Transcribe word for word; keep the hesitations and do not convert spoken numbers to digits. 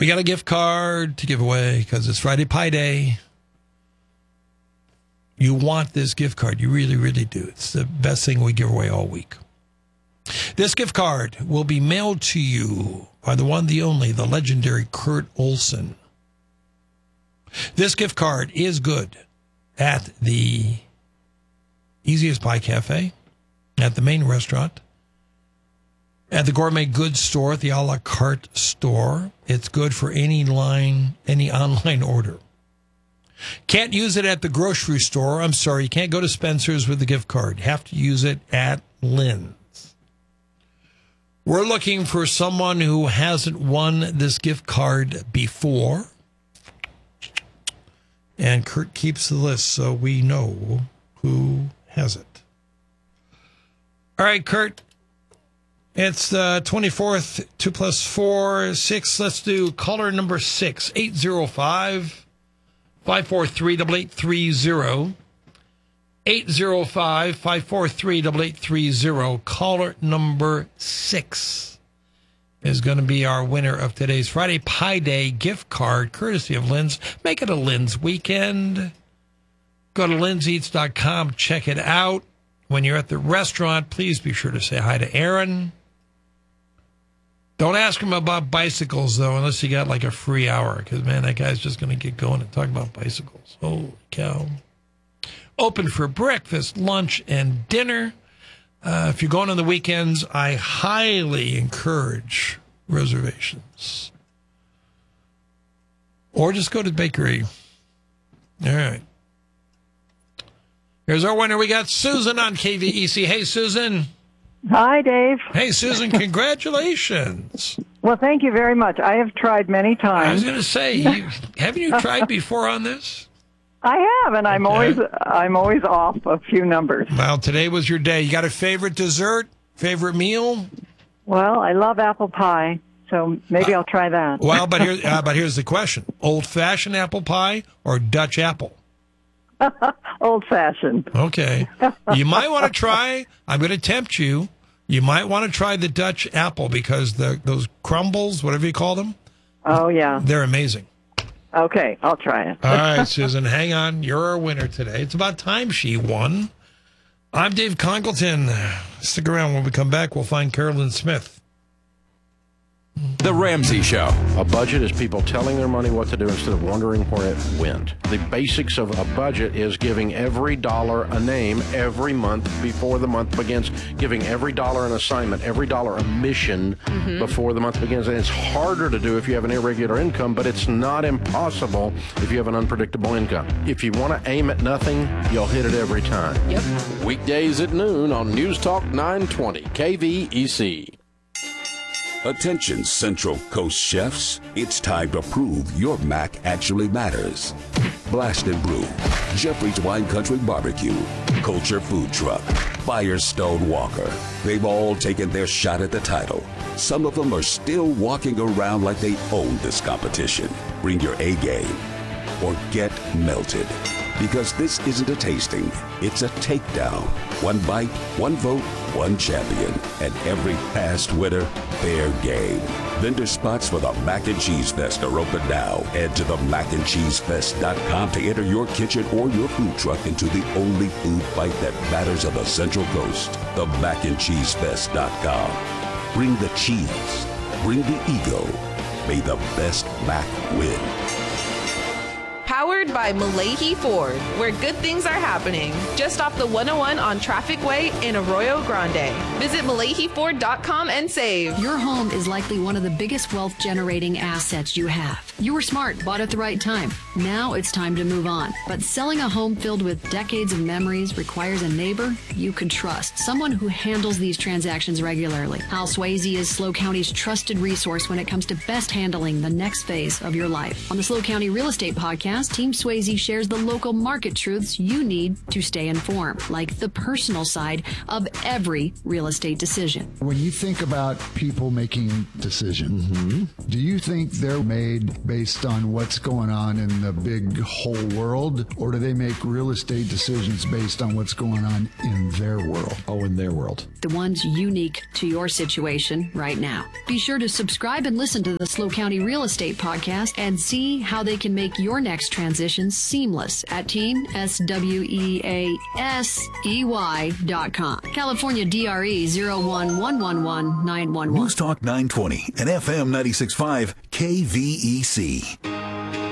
We got a gift card to give away because it's Friday Pie Day. You want this gift card. You really, really do. It's the best thing we give away all week. This gift card will be mailed to you by the one, the only, the legendary Kurt Olson. This gift card is good at the Easiest Pie Cafe, at the main restaurant, at the Gourmet Goods store, at the a la carte store. It's good for any line, any online order. Can't use it at the grocery store. I'm sorry, you can't go to Spencer's with the gift card. You have to use it at Lynn's. We're looking for someone who hasn't won this gift card before. And Kurt keeps the list so we know who has it. All right, Kurt. It's the twenty-fourth, two plus four, six. Let's do caller number six, eight zero five, five four three, eight eight three zero. eight zero five, five four three, eight eight three zero. Caller number six is going to be our winner of today's Friday Pie Day gift card, courtesy of Lynn's. Make it a Lynn's weekend. Go to linds eats dot com. Check it out. When you're at the restaurant, please be sure to say hi to Aaron. Don't ask him about bicycles, though, unless you got like a free hour, because, man, that guy's just going to get going and talk about bicycles. Holy cow. Open for breakfast, lunch, and dinner. Uh, if you're going on the weekends, I highly encourage reservations. Or just go to the bakery. All right. Here's our winner. We got Susan on K V E C. Hey, Susan. Hi, Dave. Hey, Susan, congratulations. Well, thank you very much. I have tried many times. I was going to say, you, haven't you tried before on this? I have, and I'm Okay. always I'm always off a few numbers. Well, today was your day. You got a favorite dessert, favorite meal? Well, I love apple pie, so maybe I'll try that. Well, but here, uh, but here's the question: old-fashioned apple pie or Dutch apple? Old-fashioned. Okay. You might want to try. I'm going to tempt you. You might want to try the Dutch apple because the those crumbles, whatever you call them. Oh yeah, they're amazing. Okay, I'll try it. All right, Susan, hang on. You're our winner today. It's about time she won. I'm Dave Congleton. Stick around. When we come back, we'll find Carolyn Smith. The Ramsey Show. A budget is people telling their money what to do instead of wondering where it went. The basics of a budget is giving every dollar a name every month before the month begins, giving every dollar an assignment, every dollar a mission mm-hmm. before the month begins. And it's harder to do if you have an irregular income, but it's not impossible if you have an unpredictable income. If you want to aim at nothing, you'll hit it every time. Yep. Weekdays at noon on News Talk nine twenty K V E C. Attention Central Coast chefs, it's time to prove your mac actually matters. Blast and Brew, Jeffrey's Wine Country Barbecue, Culture Food Truck, Firestone Walker. They've all taken their shot at the title. Some of them are still walking around like they own this competition. Bring your A game or get melted. Because this isn't a tasting, it's a takedown. One bite, one vote, one champion. And every past winner, fair game. Vendor spots for the Mac and Cheese Fest are open now. Head to the mac and cheese fest dot com to enter your kitchen or your food truck into the only food fight that matters on the Central Coast. The mac and cheese fest dot com. Bring the cheese. Bring the ego. May the best Mac win. Powered by Malahi Ford, where good things are happening. Just off the one oh one on Traffic Way in Arroyo Grande. Visit Malahi Ford dot com and save. Your home is likely one of the biggest wealth-generating assets you have. You were smart, bought at the right time. Now it's time to move on. But selling a home filled with decades of memories requires a neighbor you can trust, someone who handles these transactions regularly. Hal Swayze is SLO County's trusted resource when it comes to best handling the next phase of your life. On the SLO County Real Estate Podcast, Team Tim Swayze shares the local market truths you need to stay informed, like the personal side of every real estate decision. When you think about people making decisions, mm-hmm. do you think they're made based on what's going on in the big whole world, or do they make real estate decisions based on what's going on in their world? Oh, in their world. The ones unique to your situation right now. Be sure to subscribe and listen to the SLO County Real Estate Podcast and see how they can make your next transition seamless at team s w e a s e y dot com. California D R E zero one one one one nine one one. News Talk nine twenty and F M ninety-six point five K V E C.